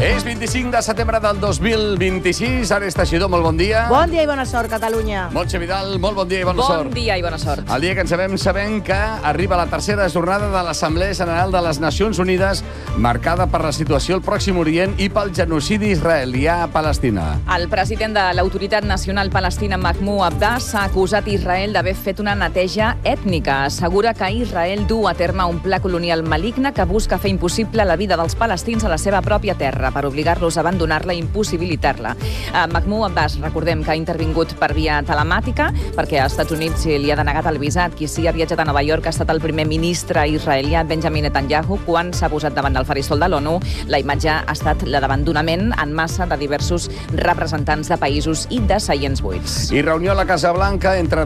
És 25 de setembre del 2026. Ares Teixidor, molt bon dia. Bon dia i bona sort, Catalunya. Montse Vidal, molt bon dia i bona sort. Bon dia i bona sort. El dia que ens sabem que arriba la tercera jornada de l'Assemblea General de les Nacions Unides, marcada per la situació al Pròxim Orient i pel genocidi israelià a Palestina. El president de l'Autoritat Nacional Palestina, Mahmoud Abbas, ha acusat Israel d'haver fet una neteja ètnica. Assegura que Israel du a terme un pla colonial maligne que busca fer impossible la vida dels palestins a la seva pròpia terra per obligar-los a abandonar-la i impossibilitar-la. Mahmoud Abbas, recordem que ha intervingut per via telemàtica perquè als Estats Units li ha denegat el visat. Qui sí ha viatjat a Nova York ha estat el primer ministre israelià Benjamin Netanyahu. Quan s'ha posat davant del faristol de l'ONU, la imatge ha estat la d'abandonament en massa de diversos representants de països i de seients buits. I reunió a la Casa Blanca entre